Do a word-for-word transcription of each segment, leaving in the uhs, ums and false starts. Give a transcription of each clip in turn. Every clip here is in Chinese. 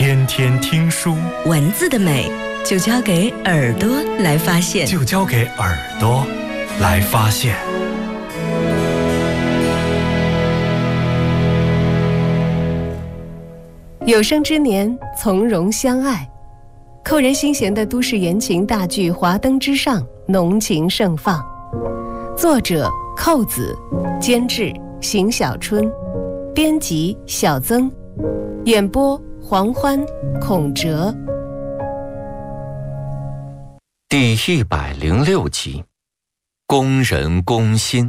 天天听书， 文字的美就交给耳朵来发现， 就交给耳朵来发现。 有生之年，从容相爱。扣人心弦的都市言情大剧《华灯之上》浓情盛放，作者寇子，监制邢小春，编辑小曾，演播黄欢、孔哲。 第一百零六集，工人工薪。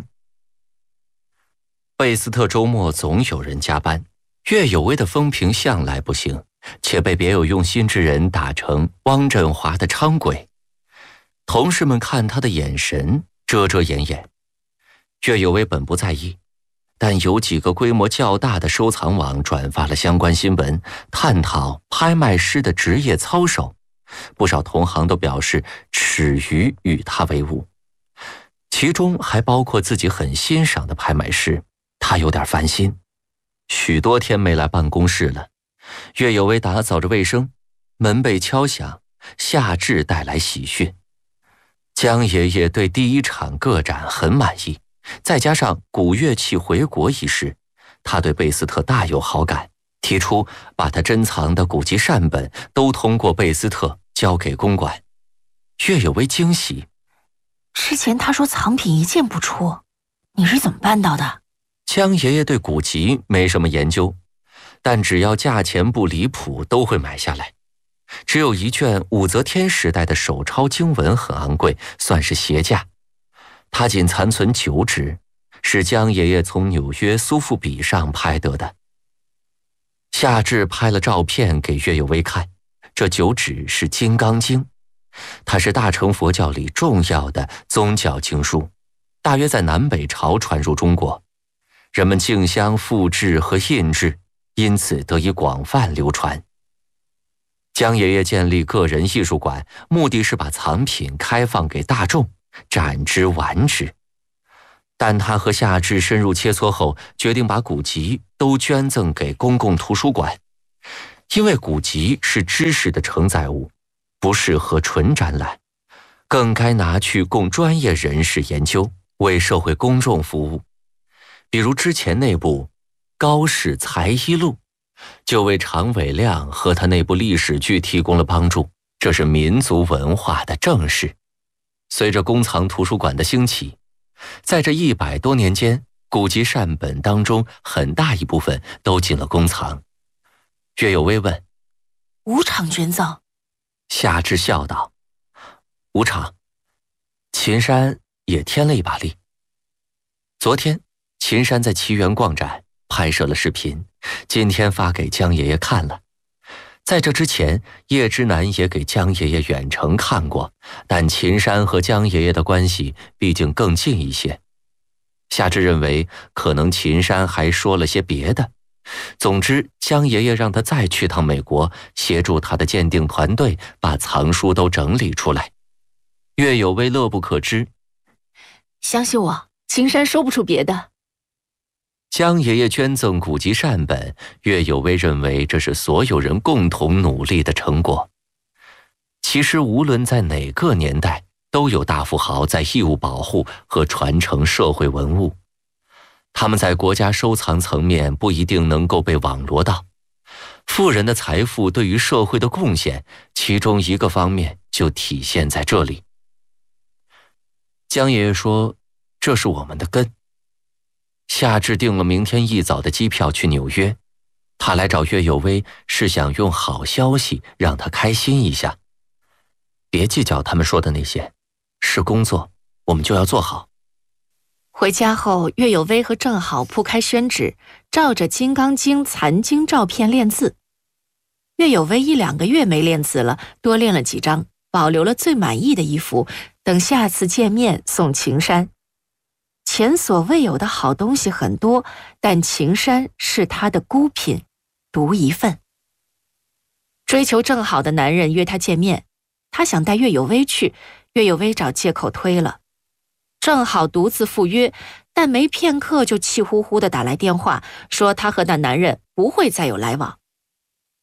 贝斯特周末总有人加班，岳有为的风评向来不行，且被别有用心之人打成汪振华的伥鬼。同事们看他的眼神遮遮掩掩，岳有为本不在意，但有几个规模较大的收藏网转发了相关新闻，探讨拍卖师的职业操守。不少同行都表示耻于与他为伍，其中还包括自己很欣赏的拍卖师。他有点烦心，许多天没来办公室了。岳有为打扫着卫生，门被敲响，夏至带来喜讯。江爷爷对第一场个展很满意，再加上古乐器回国一事，他对贝斯特大有好感，提出把他珍藏的古籍善本都通过贝斯特交给公馆。岳有为惊喜， 之前他说藏品一件不出，你是怎么办到的？ 江爷爷对古籍没什么研究，但只要价钱不离谱都会买下来。只有一卷武则天时代的手抄经文很昂贵，算是邪价。它仅残存九纸，是江爷爷从纽约苏富比上拍得的。夏至拍了照片给岳有为看，这九纸是《金刚经》，它是大乘佛教里重要的宗教经书，大约在南北朝传入中国，人们竞相复制和印制，因此得以广泛流传。江爷爷建立个人艺术馆，目的是把藏品开放给大众，展之玩之。但他和夏至深入切磋后，决定把古籍都捐赠给公共图书馆，因为古籍是知识的承载物，不适合纯展览，更该拿去供专业人士研究，为社会公众服务。比如之前那部《高氏才艺录》，就为常伟亮和他那部历史剧提供了帮助，这是民族文化的正事。随着公藏图书馆的兴起，在这一百多年间，古籍善本当中很大一部分都进了公藏。岳有为问： 无偿捐赠？ 夏至笑道：无偿。秦山也添了一把力。昨天秦山在奇缘逛展拍摄了视频，今天发给江爷爷看了。在这之前，叶之南也给江爷爷远程看过，但秦山和江爷爷的关系毕竟更近一些。夏至认为可能秦山还说了些别的。总之，江爷爷让他再去趟美国，协助他的鉴定团队把藏书都整理出来。岳有为乐不可支， 相信我，秦山说不出别的。 江爷爷捐赠古籍善本，岳有为认为这是所有人共同努力的成果。其实无论在哪个年代，都有大富豪在义务保护和传承社会文物，他们在国家收藏层面不一定能够被网罗到。富人的财富对于社会的贡献，其中一个方面就体现在这里。江爷爷说，这是我们的根。夏至订了明天一早的机票去纽约，他来找岳有为是想用好消息让他开心一下。别计较他们说的那些，是工作，我们就要做好。 回家后，岳有为和郑好铺开宣纸，照着《金刚经》残经照片练字。岳有为一两个月没练字了，多练了几张，保留了最满意的一幅，等下次见面送秦山。前所未有的好东西很多，但秦山是他的孤品，独一份。追求正好的男人约他见面，他想带岳有为去，岳有为找借口推了。正好独自赴约，但没片刻就气呼呼地打来电话，说他和那男人不会再有来往。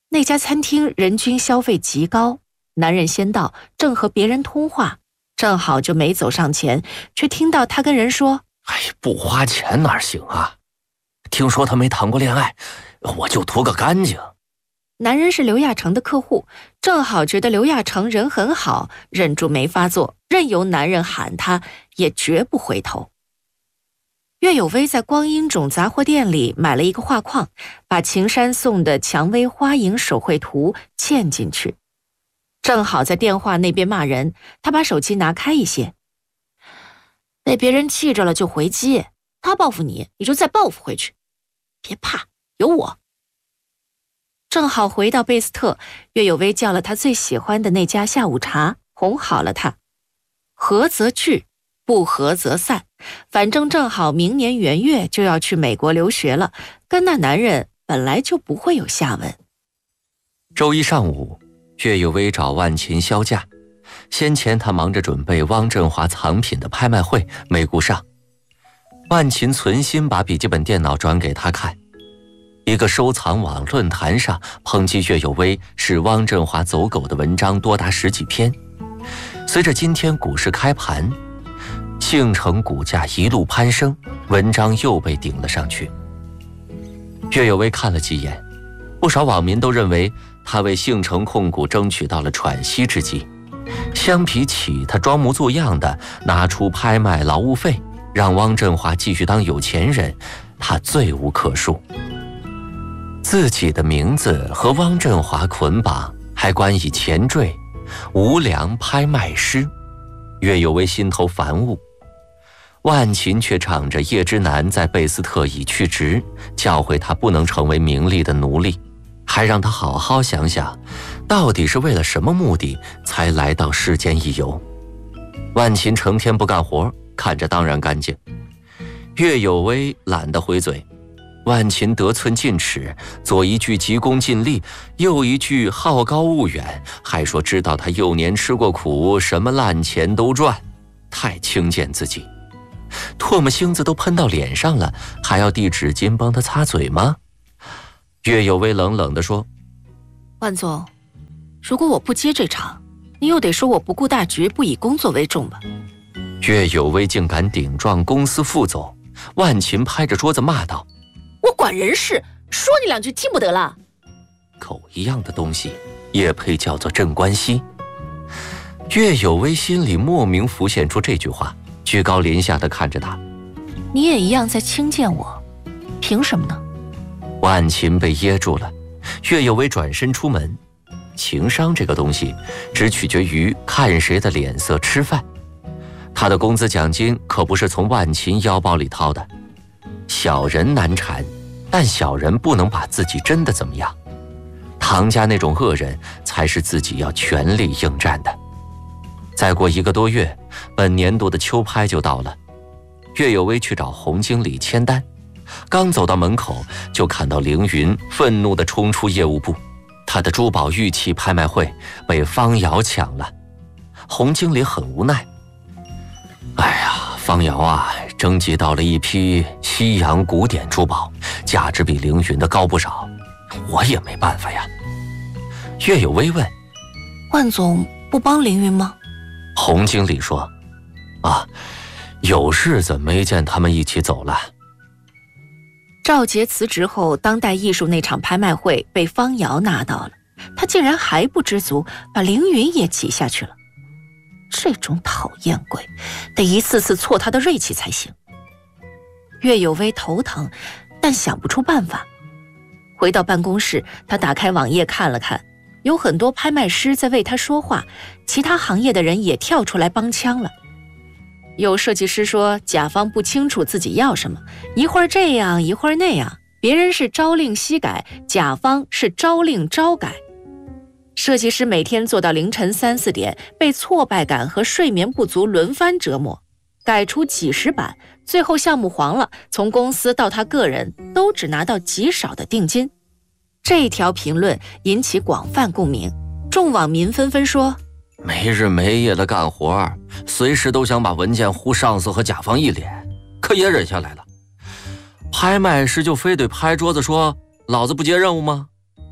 那家餐厅人均消费极高，男人先到，正和别人通话，正好就没走上前，却听到他跟人说： 哎，不花钱哪行啊？听说他没谈过恋爱，我就图个干净。 男人是刘亚成的客户，正好觉得刘亚成人很好，忍住没发作，任由男人喊他，也绝不回头。岳有薇在光阴种杂货店里买了一个画框，把秦山送的蔷薇花影手绘图嵌进去。正好在电话那边骂人，他把手机拿开一些。被别人气着了就回击，他报复你，你就再报复回去。别怕，有我。正好回到贝斯特，岳有薇叫了他最喜欢的那家下午茶，哄好了他。合则聚，不合则散，反正正好明年元月就要去美国留学了，跟那男人本来就不会有下文。 周一上午，岳有薇找万琴销假，先前他忙着准备汪振华藏品的拍卖会，没顾上。万琴存心把笔记本电脑转给他看，一个收藏网论坛上抨击岳有薇是汪振华走狗的文章多达十几篇。随着今天股市开盘，信诚股价一路攀升，文章又被顶了上去。岳有薇看了几眼，不少网民都认为他为信诚控股争取到了喘息之机。相比起他装模作样的拿出拍卖劳务费，让汪振华继续当有钱人，他罪无可恕。自己的名字和汪振华捆绑，还冠以前缀无良拍卖师，岳有薇心头烦恶。万琴却仗着叶之南在贝斯特已去职，教诲他不能成为名利的奴隶，还让他好好想想，到底是为了什么目的才来到世间一游。万琴成天不干活，看着当然干净。岳有薇懒得回嘴，万琴得寸进尺，左一句急功近利，右一句好高骛远，还说知道他幼年吃过苦，什么烂钱都赚，太轻贱自己。唾沫星子都喷到脸上了，还要递纸巾帮他擦嘴吗？岳有薇冷冷地说： 万总，如果我不接这场，你又得说我不顾大局，不以工作为重吧。 岳有薇竟敢顶撞公司副总，万琴拍着桌子骂道： 我管人事，说你两句听不得了。 狗一样的东西也配叫做镇关西？岳有薇心里莫名浮现出这句话，居高临下地看着他。 你也一样在轻贱我，凭什么呢？ 万琴被噎住了，岳有薇转身出门。情商这个东西只取决于看谁的脸色吃饭，他的工资奖金可不是从万琴腰包里掏的。小人难缠，但小人不能把自己真的怎么样。唐家那种恶人才是自己要全力应战的。再过一个多月，本年度的秋拍就到了。岳有薇去找洪经理签单，刚走到门口，就看到凌云愤怒地冲出业务部，他的珠宝玉器拍卖会被方瑶抢了。洪经理很无奈，哎呀，方瑶啊，征集到了一批西洋古典珠宝，价值比凌云的高不少，我也没办法呀。岳有薇问： 万总不帮凌云吗？ 洪经理说：啊，有日子没见他们一起走了。 赵杰辞职后，当代艺术那场拍卖会被方瑶拿到了，他竟然还不知足，把凌云也挤下去了。这种讨厌鬼，得一次次挫他的锐气才行。岳有薇头疼，但想不出办法。回到办公室，他打开网页看了看，有很多拍卖师在为他说话，其他行业的人也跳出来帮腔了。有设计师说甲方不清楚自己要什么，一会儿这样一会儿那样，别人是朝令夕改，甲方是朝令朝改。设计师每天做到凌晨三四点，被挫败感和睡眠不足轮番折磨，改出几十版，最后项目黄了，从公司到他个人都只拿到极少的定金。这条评论引起广泛共鸣，众网民纷纷说： 没日没夜的干活，随时都想把文件呼上司和甲方一脸，可也忍下来了。拍卖师就非得拍桌子说老子不接任务吗？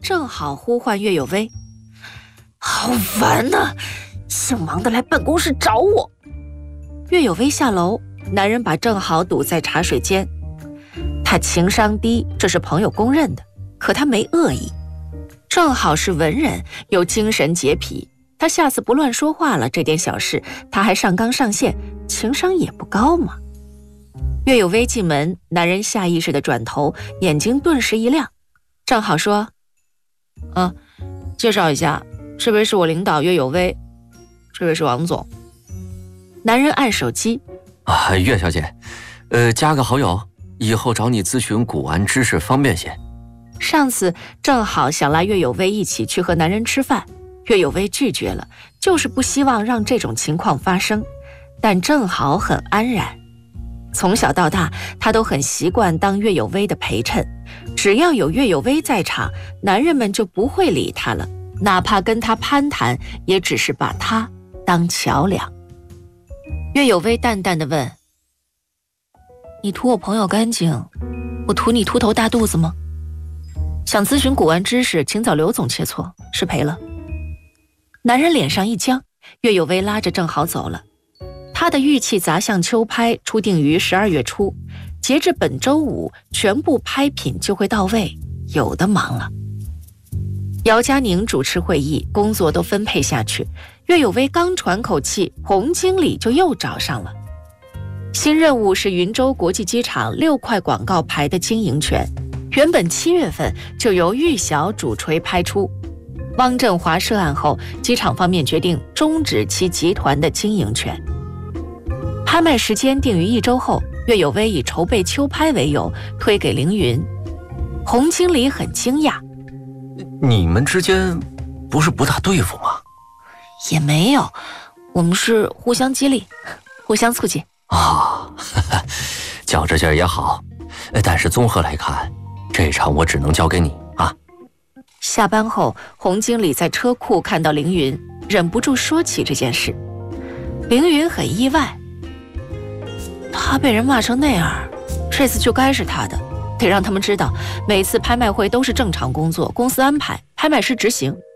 正好呼唤岳有为。好烦呐、啊！姓王的来办公室找我。岳有为下楼，男人把正好堵在茶水间。他情商低，这是朋友公认的，可他没恶意。正好是文人，有精神洁癖，他下次不乱说话了，这点小事他还上纲上线，情商也不高嘛。岳有为进门，男人下意识地转头，眼睛顿时一亮。正好说：啊，介绍一下，这位是我领导岳有为，这位是王总。男人按手机： 啊，岳小姐，呃，加个好友，以后找你咨询古玩知识方便些。 上次正好想拉岳有为一起去和男人吃饭，岳有为拒绝了，就是不希望让这种情况发生，但正好很安然。从小到大，他都很习惯当岳有为的陪衬，只要有岳有为在场，男人们就不会理他了，哪怕跟他攀谈，也只是把他当桥梁。岳有为淡淡地问：你图我朋友干净，我图你秃头大肚子吗？想咨询古玩知识，请找刘总切磋，失陪了。男人脸上一僵，岳有为拉着正好走了。他的玉器杂项秋拍初定于十二月初，截至本周五，全部拍品就会到位，有的忙了。姚佳宁主持会议，工作都分配下去。岳有为刚喘口气，洪经理就又找上了。新任务是云州国际机场六块广告牌的经营权，原本七月份就由玉晓主锤拍出。汪振华涉案后，机场方面决定终止其集团的经营权。拍卖时间定于一周后，岳有为以筹备秋拍为由推给凌云。洪经理很惊讶： 你们之间不是不大对付吗？ 也没有，我们是互相激励，互相促进。 啊、哦，较这劲儿也好，但是综合来看，这场我只能交给你啊。 下班后，洪经理在车库看到凌云，忍不住说起这件事。凌云很意外，他被人骂成那样，这次就该是他的，得让他们知道，每次拍卖会都是正常工作，公司安排，拍卖师执行，